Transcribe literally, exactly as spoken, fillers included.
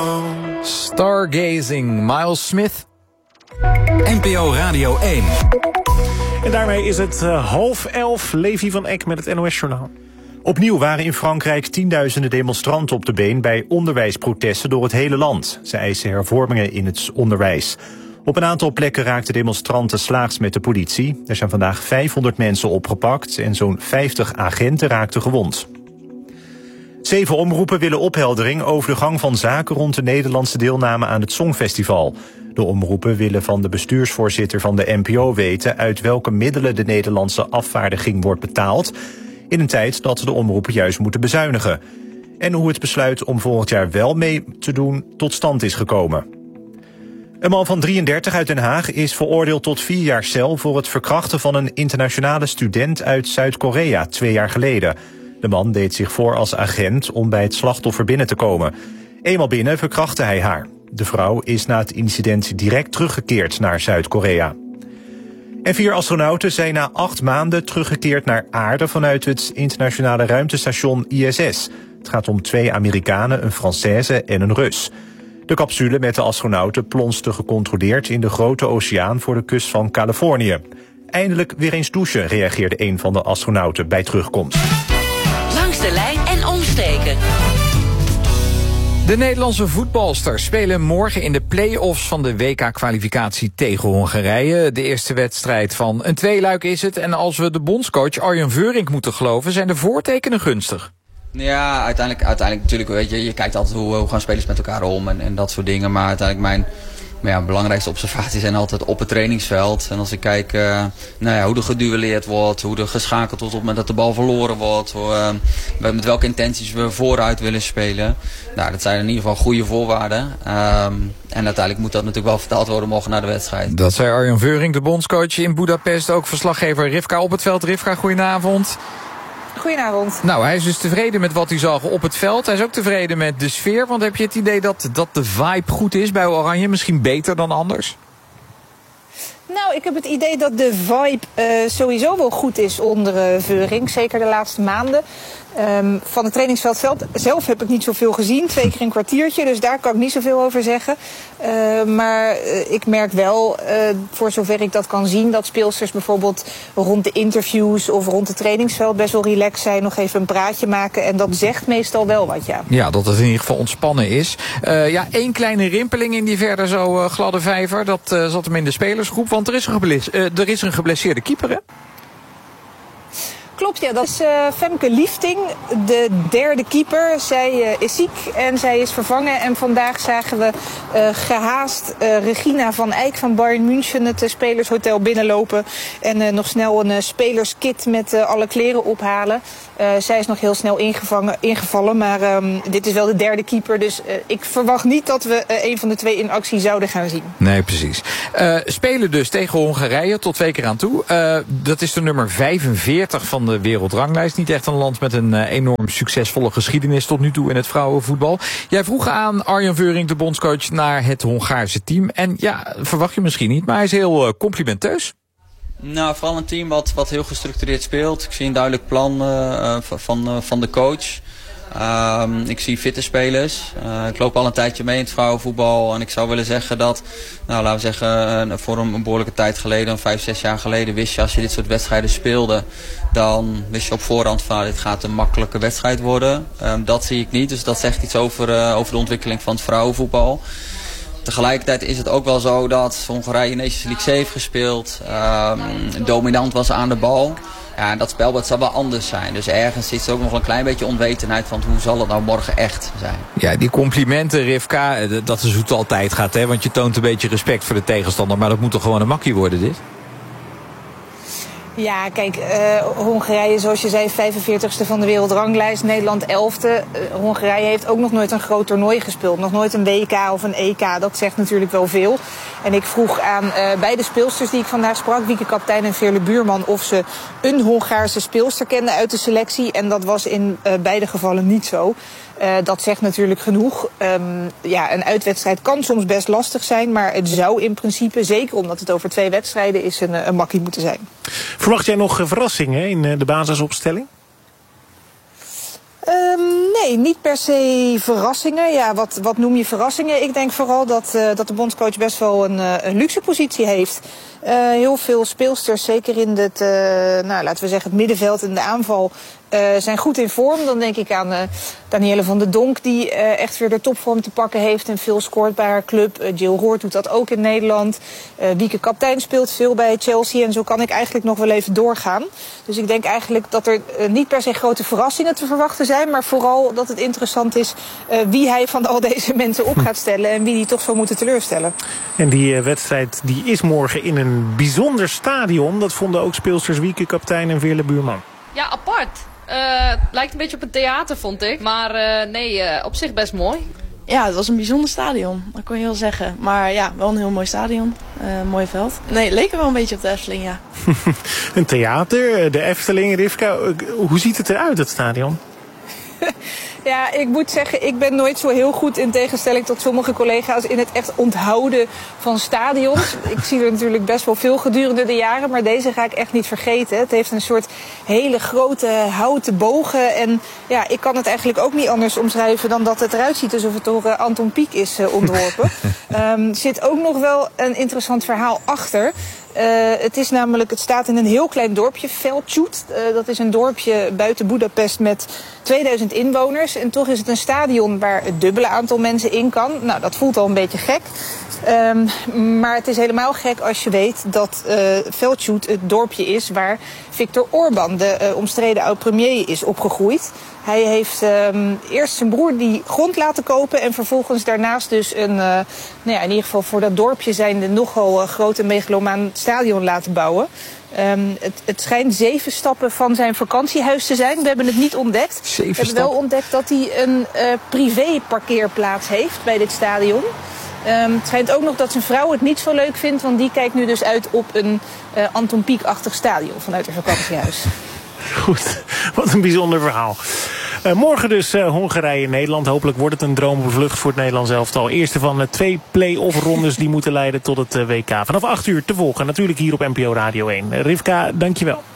Stargazing, Miles Smith. N P O Radio één. En daarmee is het uh, half elf. Levi van Eck met het N O S-journaal. Opnieuw waren in Frankrijk tienduizenden demonstranten op de been bij onderwijsprotesten door het hele land. Ze eisen hervormingen in het onderwijs. Op een aantal plekken raakten demonstranten slaags met de politie. Er zijn vandaag vijfhonderd mensen opgepakt en zo'n vijftig agenten raakten gewond. Zeven omroepen willen opheldering over de gang van zaken rond de Nederlandse deelname aan het Songfestival. De omroepen willen van de bestuursvoorzitter van de N P O weten uit welke middelen de Nederlandse afvaardiging wordt betaald, in een tijd dat de omroepen juist moeten bezuinigen. En hoe het besluit om volgend jaar wel mee te doen tot stand is gekomen. Een man van drieëndertig uit Den Haag is veroordeeld tot vier jaar cel voor het verkrachten van een internationale student uit Zuid-Korea twee jaar geleden. De man deed zich voor als agent om bij het slachtoffer binnen te komen. Eenmaal binnen verkrachtte hij haar. De vrouw is na het incident direct teruggekeerd naar Zuid-Korea. En vier astronauten zijn na acht maanden teruggekeerd naar aarde vanuit het internationale ruimtestation I S S. Het gaat om twee Amerikanen, een Française en een Rus. De capsule met de astronauten plonste gecontroleerd in de grote oceaan voor de kust van Californië. Eindelijk weer eens douchen, reageerde een van de astronauten bij terugkomst. Langs de lijn en omsteken. De Nederlandse voetbalsters spelen morgen in de play-offs van de W K-kwalificatie tegen Hongarije. De eerste wedstrijd van een tweeluik is het. En als we de bondscoach Arjen Veurink moeten geloven, zijn de voortekenen gunstig. Ja, uiteindelijk, uiteindelijk natuurlijk, weet je, je kijkt altijd hoe, hoe gaan spelers met elkaar om en, en dat soort dingen. Maar uiteindelijk mijn maar ja, belangrijkste observaties zijn altijd op het trainingsveld. En als ik kijk uh, nou ja, hoe er geduelleerd wordt, hoe er geschakeld wordt op het moment dat de bal verloren wordt. Hoe, uh, met welke intenties we vooruit willen spelen. Nou, dat zijn in ieder geval goede voorwaarden. Um, en uiteindelijk moet dat natuurlijk wel vertaald worden morgen naar de wedstrijd. Dat zei Arjen Veurink, de bondscoach in Budapest. Ook verslaggever Rivka op het veld. Rivka, goedenavond. Goedenavond. Nou, hij is dus tevreden met wat hij zag op het veld. Hij is ook tevreden met de sfeer. Want heb je het idee dat, dat de vibe goed is bij Oranje? Misschien beter dan anders? Nou, ik heb het idee dat de vibe uh, sowieso wel goed is onder uh, Veurink. Zeker de laatste maanden. Um, van het trainingsveld zelf heb ik niet zoveel gezien. Twee keer een kwartiertje, dus daar kan ik niet zoveel over zeggen. Uh, maar uh, ik merk wel, uh, voor zover ik dat kan zien, dat speelsters bijvoorbeeld rond de interviews of rond het trainingsveld best wel relaxed zijn. Nog even een praatje maken en dat zegt meestal wel wat, ja. Ja, dat het in ieder geval ontspannen is. Uh, ja, één kleine rimpeling in die verder zo uh, gladde vijver. Dat uh, zat hem in de spelersgroep, want er is een, gebles- uh, er is een geblesseerde keeper, hè? Klopt, ja. Dat is uh, Femke Liefting, de derde keeper. Zij uh, is ziek en zij is vervangen. En vandaag zagen we uh, gehaast uh, Regina van Eyck van Bayern München het uh, spelershotel binnenlopen. En uh, nog snel een uh, spelerskit met uh, alle kleren ophalen. Uh, zij is nog heel snel ingevangen, ingevallen, maar um, dit is wel de derde keeper. Dus uh, ik verwacht niet dat we uh, een van de twee in actie zouden gaan zien. Nee, precies. Uh, spelen dus tegen Hongarije tot twee keer aan toe. Uh, dat is de nummer vijfenveertig van de wereldranglijst. Niet echt een land met een uh, enorm succesvolle geschiedenis tot nu toe in het vrouwenvoetbal. Jij vroeg aan Arjen Veurink, de bondscoach, naar het Hongaarse team. En ja, verwacht je misschien niet, maar hij is heel uh, complimenteus. Nou, vooral een team wat, wat heel gestructureerd speelt. Ik zie een duidelijk plan uh, van, uh, van de coach. Uh, ik zie fitte spelers. Uh, ik loop al een tijdje mee in het vrouwenvoetbal. En ik zou willen zeggen dat, nou, laten we zeggen, uh, voor een, een behoorlijke tijd geleden, vijf, zes jaar geleden, wist je als je dit soort wedstrijden speelde, dan wist je op voorhand van, dit gaat een makkelijke wedstrijd worden. Uh, dat zie ik niet. Dus dat zegt iets over, uh, over de ontwikkeling van het vrouwenvoetbal. Tegelijkertijd is het ook wel zo dat Hongarije Nations League C heeft gespeeld. Um, dominant was aan de bal. Ja, en dat spelbeeld zal wel anders zijn. Dus ergens zit er ook nog een klein beetje onwetendheid van hoe zal het nou morgen echt zijn. Ja, die complimenten, Rivka, dat is hoe het altijd gaat, hè? Want je toont een beetje respect voor de tegenstander. Maar dat moet toch gewoon een makkie worden, dit? Ja, kijk, uh, Hongarije, zoals je zei, vijfenveertigste van de wereldranglijst. Nederland elfde. Uh, Hongarije heeft ook nog nooit een groot toernooi gespeeld. Nog nooit een W K of een E K. Dat zegt natuurlijk wel veel. En ik vroeg aan uh, beide speelsters die ik vandaag sprak, Wieke Kaptein en Veerle Buurman, of ze een Hongaarse speelster kenden uit de selectie. En dat was in uh, beide gevallen niet zo. Uh, dat zegt natuurlijk genoeg. Um, ja, een uitwedstrijd kan soms best lastig zijn, maar het zou in principe, zeker omdat het over twee wedstrijden is, een, een makkie moeten zijn. Verwacht jij nog verrassingen in de basisopstelling? Um, Nee, niet per se verrassingen. Ja, wat, wat noem je verrassingen? Ik denk vooral dat, uh, dat de bondscoach best wel een, uh, een luxe positie heeft. Uh, heel veel speelsters, zeker in het, uh, nou, laten we zeggen het middenveld en de aanval, uh, zijn goed in vorm. Dan denk ik aan uh, Danielle van der Donk, die uh, echt weer de topvorm te pakken heeft en veel scoort bij haar club. Uh, Jill Roord doet dat ook in Nederland. Uh, Wieke Kaptein speelt veel bij Chelsea en zo kan ik eigenlijk nog wel even doorgaan. Dus ik denk eigenlijk dat er uh, niet per se grote verrassingen te verwachten zijn, maar vooral dat het interessant is uh, wie hij van al deze mensen op gaat stellen en wie die toch zou moeten teleurstellen. En die uh, wedstrijd die is morgen in een Een bijzonder stadion. Dat vonden ook speelsters Wieke Kaptein en Veerle Buurman. Ja, apart. Uh, lijkt een beetje op een theater, vond ik. Maar uh, nee, uh, op zich best mooi. Ja, het was een bijzonder stadion. Dat kon je wel zeggen. Maar ja, wel een heel mooi stadion. Uh, mooi veld. Nee, het leek er wel een beetje op de Efteling, ja. Een theater, de Efteling, Rivka. Hoe ziet het eruit, het stadion? Ja, ik moet zeggen, ik ben nooit zo heel goed in tegenstelling tot sommige collega's in het echt onthouden van stadions. Ik zie er natuurlijk best wel veel gedurende de jaren, maar deze ga ik echt niet vergeten. Het heeft een soort hele grote houten bogen en ja, ik kan het eigenlijk ook niet anders omschrijven dan dat het eruit ziet alsof het door uh, Anton Pieck is uh, ontworpen. um, er zit ook nog wel een interessant verhaal achter. Uh, het is namelijk, het staat in een heel klein dorpje, Feldshut. Uh, dat is een dorpje buiten Boedapest met tweeduizend inwoners. En toch is het een stadion waar het dubbele aantal mensen in kan. Nou, dat voelt al een beetje gek. Um, maar het is helemaal gek als je weet dat uh, Feldshut het dorpje is waar Viktor Orbán, de uh, omstreden oud-premier, is opgegroeid. Hij heeft um, eerst zijn broer die grond laten kopen en vervolgens daarnaast dus een, uh, nou ja, in ieder geval voor dat dorpje zijnde nogal uh, grote megalomaan stadion laten bouwen. Um, het, het schijnt zeven stappen van zijn vakantiehuis te zijn. We hebben het niet ontdekt. Zeven We hebben wel ontdekt dat hij een uh, privé parkeerplaats heeft bij dit stadion. Um, het schijnt ook nog dat zijn vrouw het niet zo leuk vindt, want die kijkt nu dus uit op een uh, Anton Pieck-achtig stadion vanuit haar vakantiehuis. Goed, wat een bijzonder verhaal. Uh, morgen dus uh, Hongarije-Nederland. Hopelijk wordt het een droomvlucht voor het Nederlands elftal. Eerste van uh, twee play-off rondes die moeten leiden tot het uh, W K. Vanaf acht uur te volgen, natuurlijk hier op N P O Radio één. Uh, Rivka, dankjewel.